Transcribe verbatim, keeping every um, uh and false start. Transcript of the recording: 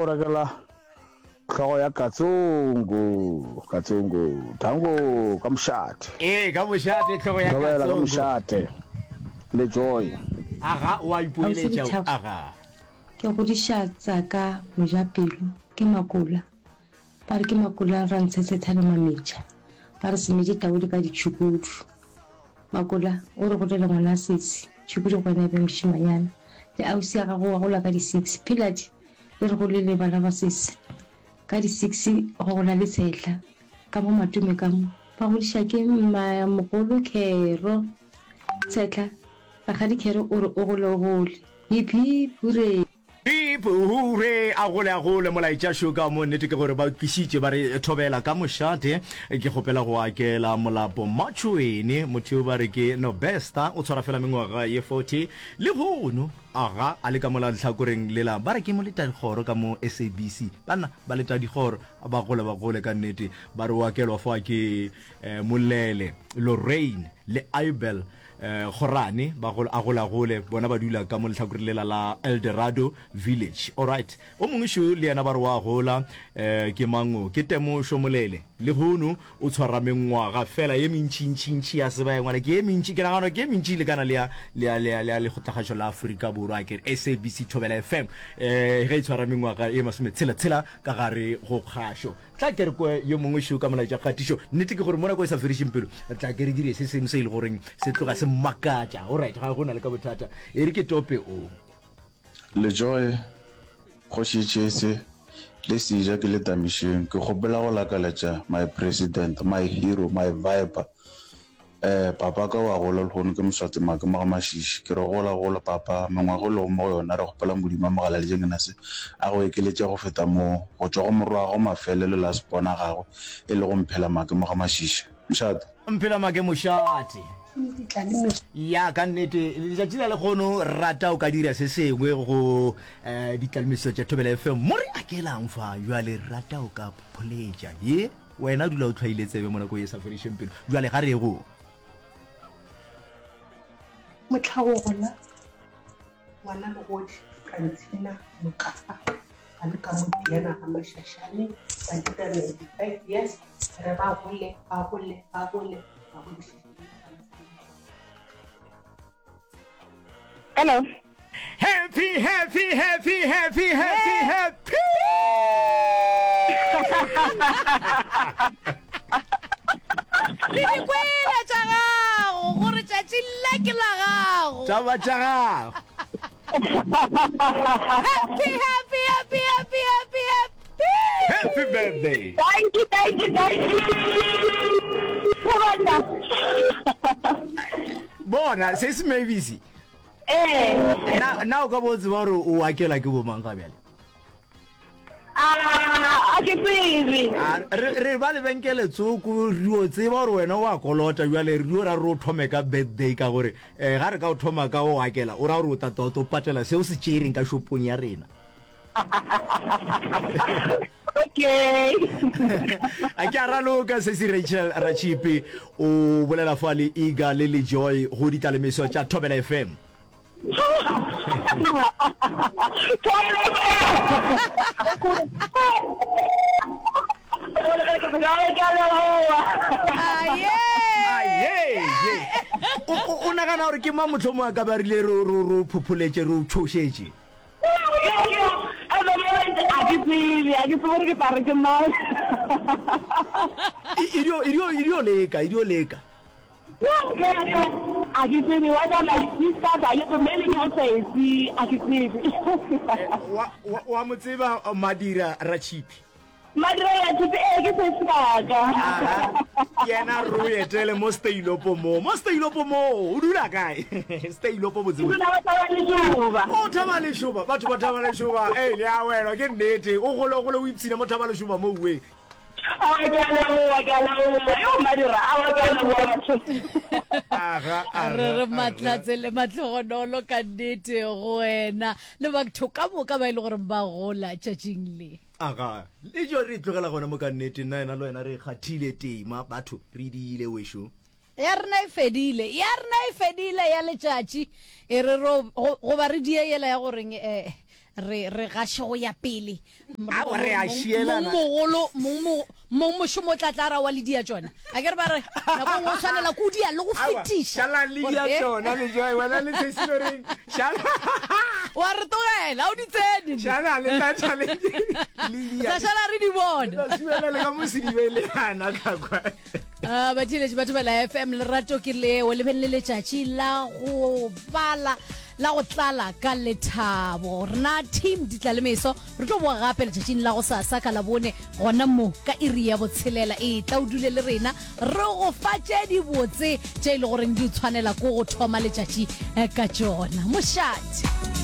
rekela tlhogo ya Katsongo Katsongo tango ka moshate eh ka moshate tlhogo ya Katsongo ka Katsongo moshate le joy aga wa ipoeletša aga ke go dishatsa ka mojapelo ke makula ba re ke makula ra ntshetse thana mametša ba re semedi taudi ka ditšhukudu makula o re go dela ngwana sesi tšhukudu go ne be moshimanyana le ausi ya gago wa gola ka di six pilati le re go le le bana ba sesi ka di six go gona le tshehla ka mo matume ka mo ba go disha ke mogolo khero tshehla ba ga di khero o re o go le gole hipi pure ipure a gole a gole molaetša šoka mo nnete ke gore ba tlišitše ba re thobela ka mošate ke kgopela go akela molapo matšhoene motho ba re ke Nobesta o tshwara fela mengwaga ye forty le gono aga a le ka mola tlhakoreng lela ba re ke mo leta dikgoro ka mo S A B C bana ba leta dikgoro ba gole ba gole ka nnete ba re o akelwa fa ke Molele Lorraine le Aibel eh Khorane ba go a gola gole bona ba dula ka mo letlhakorelela la Eldorado Village. All right, o mongwe sho le yana ba re wa gola eh ke mango ke Temo Shomolele le hono o tshwara mengwaga fela ye mintšintšintši ya seba ngwana ke ye mintši ke nagana ke mintši le kana le le le le gotlhagatšo la Afrika Borwa ke S A B C Thobela F M eh ge tshwara mengwaga e masome tshela tshela ka gare go kgasho tla ke re ko yo mongwe sho ka molaetša kgatišo nnete ke gore mona go sa ferišeng pelo tla ke re dire se sengwe se ile goreng se tloga se makatša. All right, ga go na le ka bothata e re ke tope o le joy go shitšese le sija ke le tamisheng ke gopela go lakaletša my president, my hero, my viper eh papa ka wa gola le hono ke moswati ma ke magashishi ke re gola gola papa mengwago le mo yona re gopela modimo magala le jengena se a go ekeletša go feta mo go tswa go morwa go mafele le la spona gago e le go mphela ma ke magashishi mshate mphela ma ke moshate ya ka nnete letšatši la le kgono rata o ka dira se sengwe go um ditlalemiso tša Thobela F M mo re akelang fa jwale rata o ka pholetša ye wena dula o tlhaile tsebe mo nako e sa fedišeng pelo jwale ga re go motlhago gona ngwana mogodi ka ntshina mokafa a le ka motiana ga mašašane ba dita ninety-five years re ba gole ba gole ba gole ba gole. Hello. Happy, happy, happy, happy, happy, happy. Didi kwela tša gago gore tšatši la ke la gago. Taba tša gago. Happy, happy, happy, happy, happy, happy. Happy birthday. Thank you, thank you, thank you. Bona, se se mebisi. Eh. Na na o ka botse ba re o akela ke bo mang ga bjale. Ah, ke tsebe. Re re ba le benkele tsoko rio tseba gore wena wa kolota bjale rio ra ro thome ka birthday ka gore eh ga re ka o thoma ka o akela o ra re o tata o patela se o se tšereng ka shopong ya rena. Okay. A ke ara loka se si Rachel Rachipi o bolela fa le Iga le le Joy go ditlalemiso tša Thobela F M. O nagana gore ke ma motlhomo a ka ba rile ro phopholetše ro tshošetše idio idio idio leka idio leka a ke tsebe wa tla la sister ba yo me le go tsesi a ke tsebe wa wa motseba Madira Rachipi Madira Rachipi e ke se saka yena ro etele mo Stailopo mo mo Stailopo mo o dula kae Stailopo mo tsebo o taba le shuba o taba le shuba batho ba taba le shuba eh ya wena ke nnete o golo golo o ipsina mo taba le shuba mo we re re matlatsele matlhogonolo ka nnete go wena le batho ka moka ba ile gore ba gola tšatšing le aga le jo re tlogela gona mo ka nnete nna ena le wena re kgathile tema batho re diile wesho ya rena e fedile ya rena e fedile ya letšatši e re go ba re diela ya goreng eh re re gashe go ya pele A re a šielana. mogolo mo mo mošomo tla tlara wa le dia tsona a ke re ba re nako go tshwanela go dia le go fetisha Shala le dia tsona le joy wena le tsesilo reng. Shala. wa re togela o di tsene Shala le tla challenge. sa shala re di bona Shala le ka mosidibele ana ka kwa. Ah ba tile batho ba la F M le rato ke le o le benle le tšatši la go bala la go tlala ka lethabo rena team di tla le meso re tlo boa gape letšatšing la go sasa ka la bone gona mo ka iri ya botshelela e tla o dule le rena re go fatše dibotse tše e le goreng di tshwanela ko go thoma letšatši eh, ka tšona mošate